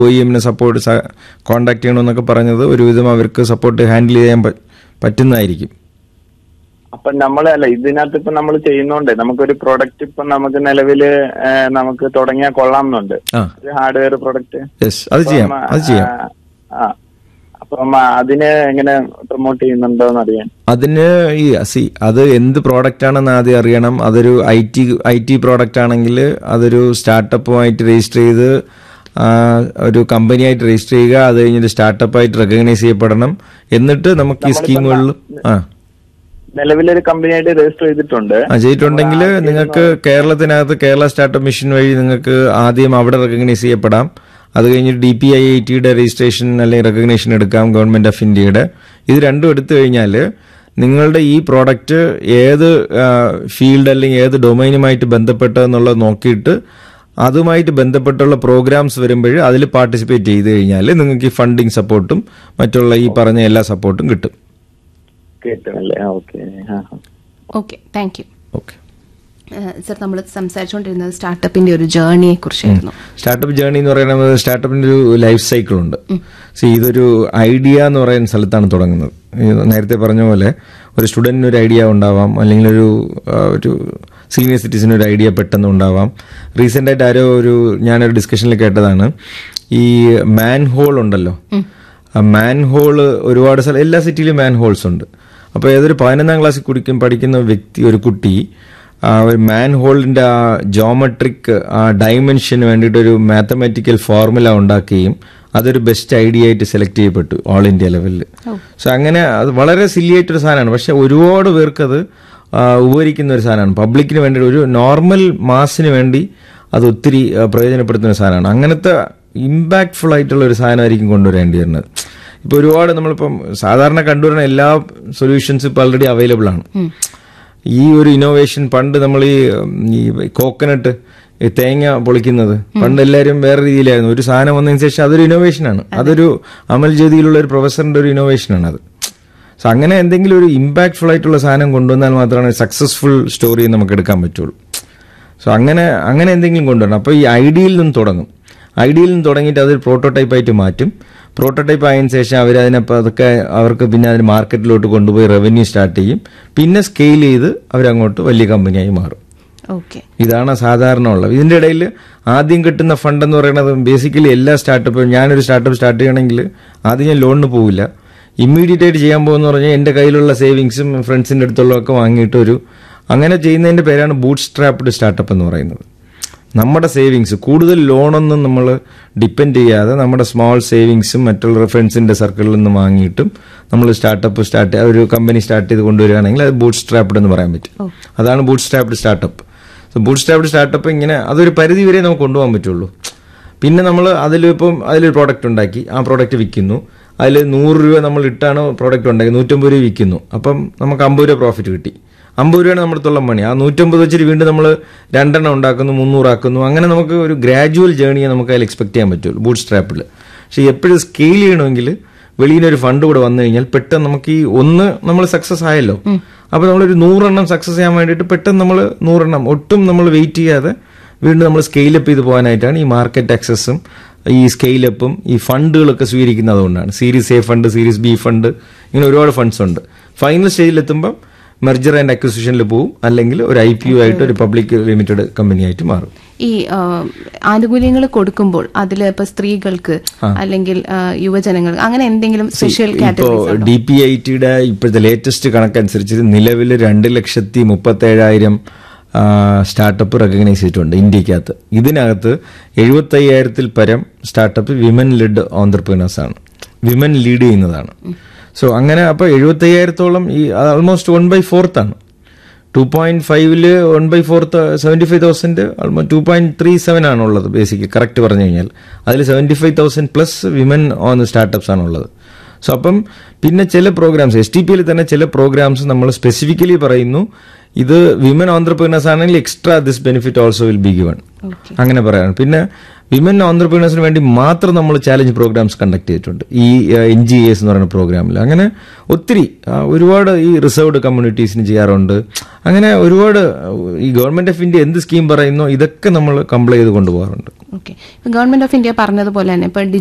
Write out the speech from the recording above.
OEM support contact ചെയ്യണമെന്നൊക്കെ പറഞ്ഞത് ഒരുവിധം അവർക്ക് സപ്പോർട്ട് ഹാൻഡിൽ ചെയ്യാൻ പറ്റുന്നതായിരിക്കും. അപ്പൊ നമ്മളല്ല ഇതിനകത്ത് ഇപ്പൊ നമ്മൾ ചെയ്യുന്നോണ്ട് നമുക്കൊരു പ്രൊഡക്റ്റ് ഇപ്പൊ നമുക്ക് നിലവില് നമുക്ക് തുടങ്ങിയാൽ കൊള്ളാമെന്നുണ്ട്. ഹാർഡ്വെയർ പ്രൊഡക്റ്റ് അത് ചെയ്യാം. അപ്പം അതിന് എങ്ങനെ പ്രൊമോട്ട് ചെയ്യുന്നുണ്ടോന്ന് അറിയാൻ. അതിന് അത് എന്ത് പ്രോഡക്റ്റ് ആണെന്ന് ആദ്യം അറിയണം. അതൊരു IT പ്രോഡക്റ്റ് ആണെങ്കിൽ അതൊരു സ്റ്റാർട്ടപ്പുമായിട്ട് രജിസ്റ്റർ ചെയ്ത് ഒരു കമ്പനിയായിട്ട് രജിസ്റ്റർ ചെയ്യുക. അത് കഴിഞ്ഞിട്ട് സ്റ്റാർട്ടപ്പായിട്ട് റെക്കഗ്നൈസ് ചെയ്യപ്പെടണം. എന്നിട്ട് നമുക്ക് ഈ സ്കീമുകളിൽ നിലവിലൊരു കമ്പനിയായിട്ട് രജിസ്റ്റർ ചെയ്തിട്ടുണ്ടെങ്കിൽ നിങ്ങൾക്ക് കേരളത്തിനകത്ത് കേരള സ്റ്റാർട്ടപ്പ് മിഷൻ വഴി നിങ്ങൾക്ക് ആദ്യം അവിടെ റെക്കഗ്നൈസ് ചെയ്യപ്പെടാം. അത് കഴിഞ്ഞിട്ട് DPIITയുടെ രജിസ്ട്രേഷൻ അല്ലെങ്കിൽ റെക്കഗ്നേഷൻ എടുക്കാം, ഗവൺമെന്റ് ഓഫ് ഇന്ത്യയുടെ. ഇത് രണ്ടും എടുത്തു കഴിഞ്ഞാൽ നിങ്ങളുടെ ഈ പ്രോഡക്റ്റ് ഏത് ഫീൽഡ് അല്ലെങ്കിൽ ഏത് ഡൊമൈനുമായിട്ട് ബന്ധപ്പെട്ടതെന്നുള്ളത് നോക്കിയിട്ട് അതുമായിട്ട് ബന്ധപ്പെട്ടുള്ള പ്രോഗ്രാംസ് വരുമ്പോൾ അതിൽ പാർട്ടിസിപ്പേറ്റ് ചെയ്ത് കഴിഞ്ഞാൽ നിങ്ങൾക്ക് ഈ ഫണ്ടിങ് സപ്പോർട്ടും മറ്റുള്ള ഈ പറഞ്ഞ എല്ലാ സപ്പോർട്ടും കിട്ടും. Okay, thank you. Okay sir, നമ്മൾ സംസാരിച്ചുകൊണ്ടിരുന്നത് സ്റ്റാർട്ടപ്പിന്റെ ഒരു ജേർണിയെ കുറിച്ചായിരുന്നു. സ്റ്റാർട്ടപ്പ് ജേർണി എന്ന് പറയുന്നത് സ്റ്റാർട്ടപ്പിന്റെ ഒരു ലൈഫ് സൈക്കിൾ ഉണ്ട്. ഇതൊരു ഐഡിയ എന്ന് പറയുന്ന സ്ഥലത്താണ് തുടങ്ങുന്നത്. നേരത്തെ പറഞ്ഞ പോലെ ഒരു സ്റ്റുഡന്റിന് ഒരു ഐഡിയ ഉണ്ടാവാം, അല്ലെങ്കിൽ ഒരു സീനിയർ സിറ്റിസന് ഒരു ഐഡിയ പെട്ടെന്ന് ഉണ്ടാവാം. റീസെന്റ് ആയിട്ട് ഞാനൊരു ഡിസ്കഷനിൽ കേട്ടതാണ്, ഈ മാൻ ഹോൾ ഉണ്ടല്ലോ, മാൻ ഹോള് ഒരുപാട് സ്ഥലം, എല്ലാ സിറ്റിയിലും മാൻ ഹോൾസ് ഉണ്ട്. അപ്പോൾ ഏതൊരു 11ാം ക്ലാസ്സിൽ പഠിക്കുന്ന ഒരു കുട്ടി മാൻ ഹോളിന്റെ ആ ജോമെട്രിക് ഡയമെൻഷന് വേണ്ടിയിട്ടൊരു മാത്തമാറ്റിക്കൽ ഫോർമുല ഉണ്ടാക്കുകയും അതൊരു ബെസ്റ്റ് ഐഡിയ ആയിട്ട് സെലക്ട് ചെയ്യപ്പെട്ടു ഓൾ ഇന്ത്യ ലെവലിൽ. അങ്ങനെ അത് വളരെ സില്ലി ആയിട്ടൊരു സാധനമാണ്. പക്ഷെ ഒരുപാട് പേർക്ക് അത് ഉപകരിക്കുന്ന ഒരു സാധനമാണ്. പബ്ലിക്കിന് വേണ്ടി, ഒരു നോർമൽ മാസിന് വേണ്ടി അത് ഒത്തിരി പ്രയോജനപ്പെടുത്തുന്ന ഒരു സാധനമാണ്. അങ്ങനത്തെ ഇമ്പാക്ട്ഫുൾ ആയിട്ടുള്ള ഒരു സാധനമായിരിക്കും കൊണ്ടുവരേണ്ടി വരുന്നത്. ഇപ്പൊ ഒരുപാട് നമ്മളിപ്പം സാധാരണ കണ്ടുവരുന്ന എല്ലാ സൊല്യൂഷൻസും ഇപ്പൊ ഓൾറെഡി അവൈലബിൾ ആണ്. ഈ ഒരു ഇന്നോവേഷൻ പണ്ട് നമ്മൾ ഈ കോക്കനട്ട് തേങ്ങ പൊളിക്കുന്നത് പണ്ട് എല്ലാവരും വേറെ രീതിയിലായിരുന്നു. ഒരു സാധനം വന്നതിന് ശേഷം അതൊരു ഇന്നോവേഷനാണ്. അതൊരു അമൽ ജ്യോതിയിലുള്ള ഒരു പ്രൊഫസറിന്റെ ഒരു ഇന്നോവേഷനാണ് അത്. അങ്ങനെ എന്തെങ്കിലും ഒരു ഇമ്പാക്ട്ഫുൾ ആയിട്ടുള്ള സാധനം കൊണ്ടുവന്നാൽ മാത്രമാണ് സക്സസ്ഫുൾ സ്റ്റോറി നമുക്ക് എടുക്കാൻ പറ്റുള്ളൂ. അങ്ങനെ എന്തെങ്കിലും കൊണ്ടുവരണം. അപ്പോൾ ഈ ഐഡിയയിൽ നിന്ന് തുടങ്ങും. ഐഡിയയിൽ നിന്ന് തുടങ്ങിയിട്ട് അതൊരു പ്രോട്ടോടൈപ്പായിട്ട് മാറ്റും. പ്രോട്ടോടൈപ്പ് ആയതിനു ശേഷം അതൊക്കെ അവർക്ക് പിന്നെ അതിന് മാർക്കറ്റിലോട്ട് കൊണ്ടുപോയി റവന്യൂ സ്റ്റാർട്ട് ചെയ്യും. പിന്നെ സ്കെയിൽ ചെയ്ത് അവരങ്ങോട്ട് വലിയ കമ്പനിയായി മാറും. ഇതാണ് സാധാരണ ഉള്ളത്. ഇതിന്റെ ഇടയിൽ ആദ്യം കിട്ടുന്ന ഫണ്ട് എന്ന് പറയുന്നത് ബേസിക്കലി എല്ലാ സ്റ്റാർട്ടപ്പും, ഞാനൊരു സ്റ്റാർട്ടപ്പ് സ്റ്റാർട്ട് ചെയ്യണമെങ്കിൽ ആദ്യം ഞാൻ ലോണിന് പോവില്ല. ഇമ്മീഡിയറ്റ് ആയിട്ട് ചെയ്യാൻ പോകുന്ന പറഞ്ഞാൽ എൻ്റെ കയ്യിലുള്ള സേവിങ്സും ഫ്രണ്ട്സിൻ്റെ അടുത്തുള്ളതൊക്കെ വാങ്ങിയിട്ട് അങ്ങനെ ചെയ്യുന്നതിന്റെ പേരാണ് ബൂട്ട് സ്ട്രാപ്ഡ് സ്റ്റാർട്ടപ്പ് എന്ന് പറയുന്നത്. നമ്മുടെ സേവിങ്സ്, കൂടുതൽ ലോണൊന്നും നമ്മൾ ഡിപ്പെൻഡ് ചെയ്യാതെ നമ്മുടെ സ്മോൾ സേവിങ്സും മറ്റുള്ള ഫ്രണ്ട്സിന്റെ സർക്കിളിൽ നിന്ന് വാങ്ങിയിട്ടും നമ്മൾ ഒരു കമ്പനി സ്റ്റാർട്ട് ചെയ്ത് കൊണ്ടുവരികയാണെങ്കിൽ അത് ബൂട്ട് സ്ട്രാപ്ഡ് എന്ന് പറയാൻ പറ്റും. അതാണ് boot strapped startup. Boot strapped startup ഇങ്ങനെ അതൊരു പരിധി വരെ നമുക്ക് കൊണ്ടുപോകാൻ പറ്റുള്ളൂ. പിന്നെ നമ്മൾ അതിലൊരു പ്രോഡക്റ്റ് ഉണ്ടാക്കി, ആ പ്രോഡക്റ്റ് വിൽക്കുന്നു. അതിൽ 100 രൂപ നമ്മൾ ഇട്ടാണ് പ്രോഡക്റ്റ് ഉണ്ടാക്കി, 150 രൂപ വിൽക്കുന്നു. അപ്പം നമുക്ക് 50 രൂപ പ്രോഫിറ്റ് കിട്ടി. 50 രൂപയാണ് നമ്മുടെ അടുത്തുള്ള മണി. ആ 150 വെച്ചിട്ട് വീണ്ടും നമ്മൾ 2 എണ്ണം ഉണ്ടാക്കുന്നു, 300 ആക്കുന്നു. അങ്ങനെ നമുക്ക് ഒരു ഗ്രാജുവൽ ജേണിയെ നമുക്ക് അതിൽ എക്സ്പെക്ട് ചെയ്യാൻ പറ്റുള്ളൂ ബൂട്ട് സ്ട്രാപ്പിൽ. പക്ഷെ എപ്പോഴും സ്കെയിൽ ചെയ്യണമെങ്കിൽ വെളിയിൽ ഒരു ഫണ്ട് കൂടെ വന്നു കഴിഞ്ഞാൽ പെട്ടെന്ന് നമുക്ക് നമ്മൾ സക്സസ് ആയല്ലോ. അപ്പൊ നമ്മളൊരു 100 എണ്ണം സക്സസ് ചെയ്യാൻ വേണ്ടിയിട്ട് പെട്ടെന്ന് നമ്മൾ 100 എണ്ണം ഒട്ടും നമ്മൾ വെയിറ്റ് ചെയ്യാതെ വീണ്ടും നമ്മൾ സ്കെയിലപ്പ് ചെയ്ത് പോകാനായിട്ടാണ് ഈ മാർക്കറ്റ് ആക്സസും ഈ സ്കെയിലപ്പും ഈ ഫണ്ടുകളൊക്കെ സ്വീകരിക്കുന്നത്. അതുകൊണ്ടാണ് series A fund, series B fund, ഇങ്ങനെ ഒരുപാട് ഫണ്ട്സ് ഉണ്ട്. ഫൈനൽ സ്റ്റേജിലെത്തുമ്പം മെർജർ ആൻഡ് അക്വിസിഷനിൽ പോവും, അല്ലെങ്കിൽ ഒരു IPO ആയിട്ട് ഒരു പബ്ലിക് ലിമിറ്റഡ് കമ്പനി ആയിട്ട് മാറും. ഈ ആനുകൂല്യങ്ങൾ കൊടുക്കുമ്പോൾ അതിൽ ഇപ്പൊ സ്ത്രീകൾക്ക് അല്ലെങ്കിൽ യുവജനങ്ങൾക്ക് അങ്ങനെ എന്തെങ്കിലും സ്പെഷ്യൽ കാറ്റഗറീസ്? DPIITയുടെ ഇപ്പോഴത്തെ ലേറ്റസ്റ്റ് കണക്കനുസരിച്ച് നിലവിൽ 2,37,000 സ്റ്റാർട്ടപ്പ് റെക്കഗ്നൈസ് ചെയ്തിട്ടുണ്ട് ഇന്ത്യക്കകത്ത്. ഇതിനകത്ത് 75,000-ൽ പരം സ്റ്റാർട്ടപ്പ് വിമൻ ലെഡ് ഓൺട്രപ്രീനേഴ്സ് ആണ്, വിമൻ ലീഡ് ചെയ്യുന്നതാണ്. അങ്ങനെ അപ്പോൾ 75,000-ഓളം ഈ ആൾമോസ്റ്റ് 1/4 ആണ്. 2.5-ല് 1/4 75,000 ആൾമോസ്റ്റ് 2.37 ആണുള്ളത് ബേസിക് കറക്റ്റ് പറഞ്ഞു കഴിഞ്ഞാൽ. അതിൽ 75,000 പ്ലസ് വിമൻ ഓൺ സ്റ്റാർട്ടപ്സ് ആണുള്ളത്. അപ്പം പിന്നെ ചില പ്രോഗ്രാംസ് STPയിൽ തന്നെ ചില പ്രോഗ്രാംസ് നമ്മൾ സ്പെസിഫിക്കലി പറയുന്നു, ഇത് വിമൻ ഓൺട്രപ്രീനേഴ്സ് ആണെങ്കിൽ extra this benefit also will be given, അങ്ങനെ പറയാണ്. പിന്നെ വിമൻ ഓൺട്രപ്രീനേഴ്സിന് വേണ്ടി മാത്രം നമ്മൾ ചാലഞ്ച് പ്രോഗ്രാംസ് കണ്ടക്ട് ചെയ്തിട്ടുണ്ട് ഈ NGAS എന്ന് പറയുന്ന പ്രോഗ്രാമിൽ. അങ്ങനെ ഒത്തിരി ഒരുപാട് ഈ റിസർവ്ഡ് കമ്മ്യൂണിറ്റീസിന് ചെയ്യാറുണ്ട്. അങ്ങനെ ഒരുപാട് ഈ ഗവൺമെന്റ് ഓഫ് ഇന്ത്യ എന്ത് സ്കീം പറയുന്നോ ഇതൊക്കെ നമ്മൾ കംപ്ലൈ ചെയ്ത് കൊണ്ടുപോകാറുണ്ട്. ഓക്കെ, ഗവൺമെന്റ് ഓഫ് ഇന്ത്യ പറഞ്ഞതുപോലെ തന്നെ ഇപ്പൊ